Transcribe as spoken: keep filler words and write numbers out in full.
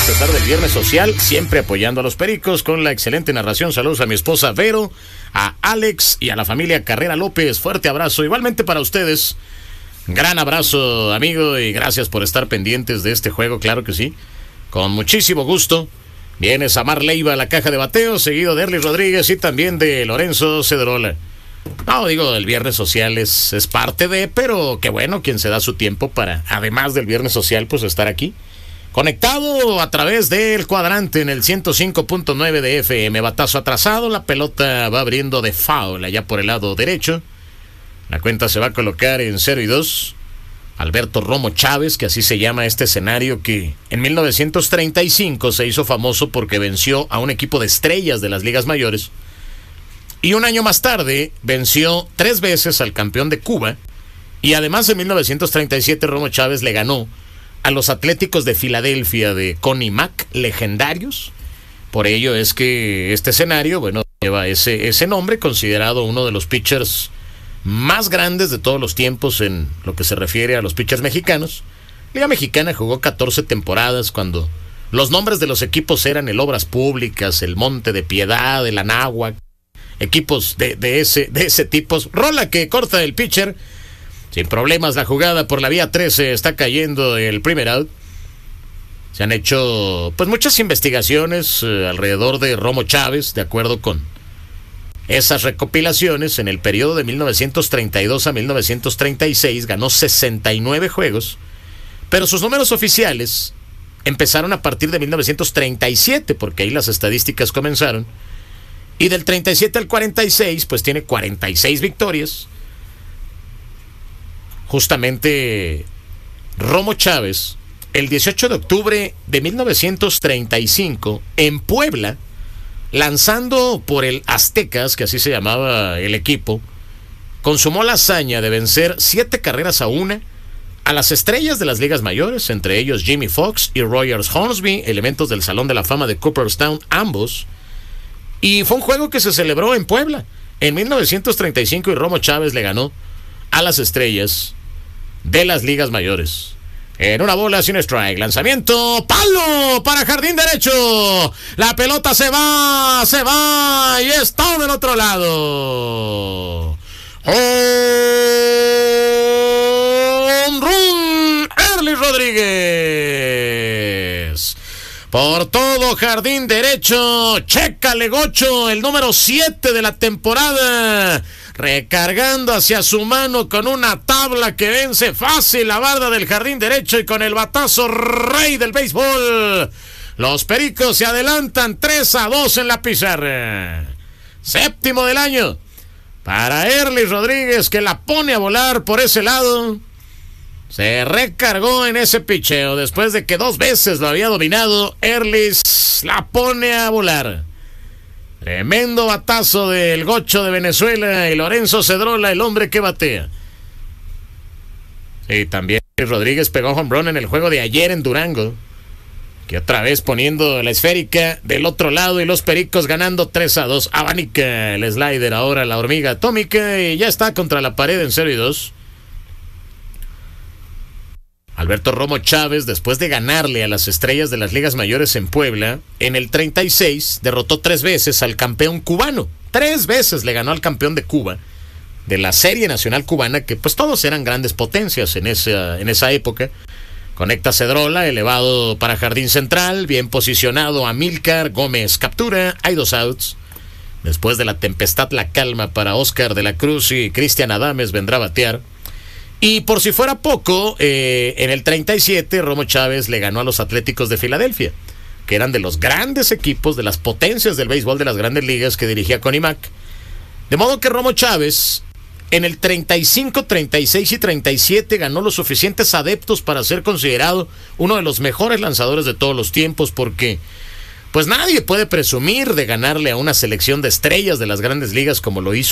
a pesar del viernes social, siempre apoyando a los Pericos con la excelente narración. Saludos a mi esposa Vero, a Alex y a la familia Carrera López. Fuerte abrazo, igualmente para ustedes. Gran abrazo, amigo, y gracias por estar pendientes de este juego, claro que sí. Con muchísimo gusto. Viene Samar Leiva a la caja de bateo, seguido de Erly Rodríguez y también de Lorenzo Cedrola. No, digo, el viernes social es, es parte de, pero qué bueno quien se da su tiempo para, además del viernes social, pues estar aquí. Conectado a través del cuadrante en el ciento cinco punto nueve de F M. Batazo atrasado, la pelota va abriendo de foul allá por el lado derecho. La cuenta se va a colocar en cero y dos. Alberto Romo Chávez, que así se llama este escenario que en mil novecientos treinta y cinco se hizo famoso porque venció a un equipo de estrellas de las ligas mayores. Y un año más tarde venció tres veces al campeón de Cuba. Y además en mil novecientos treinta y siete Romo Chávez le ganó a los Atléticos de Filadelfia de Connie Mack, legendarios. Por ello es que este escenario, bueno, lleva ese, ese nombre, considerado uno de los pitchers más grandes de todos los tiempos en lo que se refiere a los pitchers mexicanos. Liga Mexicana jugó catorce temporadas cuando los nombres de los equipos eran el Obras Públicas, el Monte de Piedad, el Anáhuac, equipos de, de, ese, de ese tipo. Rola que corta el pitcher. Sin problemas la jugada por la vía trece, está cayendo el primer out. Se han hecho pues muchas investigaciones eh, alrededor de Romo Chávez, de acuerdo con esas recopilaciones. En el periodo de mil novecientos treinta y dos a mil novecientos treinta y seis ganó sesenta y nueve juegos, pero sus números oficiales empezaron a partir de mil novecientos treinta y siete, porque ahí las estadísticas comenzaron. Y del treinta y siete al cuarenta y seis, pues tiene cuarenta y seis victorias. Justamente Romo Chávez, el dieciocho de octubre de mil novecientos treinta y cinco, en Puebla, lanzando por el Aztecas, que así se llamaba el equipo, consumó la hazaña de vencer siete carreras a una a las estrellas de las ligas mayores, entre ellos Jimmy Fox y Rogers Hornsby, elementos del Salón de la Fama de Cooperstown, ambos. Y fue un juego que se celebró en Puebla en mil novecientos treinta y cinco, y Romo Chávez le ganó a las estrellas de las ligas mayores. En una bola sin strike, lanzamiento, palo para jardín derecho. La pelota se va, se va y está del otro lado. Home run, Erly Rodríguez. Por todo jardín derecho, chécale Gocho, el número siete de la temporada, recargando hacia su mano con una tabla que vence fácil la barda del jardín derecho, y con el batazo rey del béisbol, los Pericos se adelantan tres a dos en la pizarra. Séptimo del año para Erly Rodríguez, que la pone a volar por ese lado. Se recargó en ese picheo después de que dos veces lo había dominado. Erly la pone a volar. Tremendo batazo del Gocho de Venezuela y Lorenzo Cedrola, el hombre que batea. Sí, también Rodríguez pegó home run en el juego de ayer en Durango, que otra vez poniendo la esférica del otro lado, y los Pericos ganando tres a dos. Abanica el slider ahora la hormiga atómica, y ya está contra la pared en cero y dos. Alberto Romo Chávez, después de ganarle a las estrellas de las ligas mayores en Puebla, en el treinta y seis derrotó tres veces al campeón cubano. Tres veces le ganó al campeón de Cuba, de la Serie Nacional Cubana, que pues todos eran grandes potencias en esa, en esa época. Conecta Cedrola, elevado para jardín central, bien posicionado Amílcar Gómez, captura, hay dos outs. Después de la tempestad, la calma para Oscar de la Cruz, y Cristian Adames vendrá a batear. Y por si fuera poco, eh, en el treinta y siete Romo Chávez le ganó a los Atléticos de Filadelfia, que eran de los grandes equipos, de las potencias del béisbol de las grandes ligas que dirigía Connie Mack. De modo que Romo Chávez en el treinta y cinco, treinta y seis y treinta y siete ganó los suficientes adeptos para ser considerado uno de los mejores lanzadores de todos los tiempos, porque pues nadie puede presumir de ganarle a una selección de estrellas de las grandes ligas como lo hizo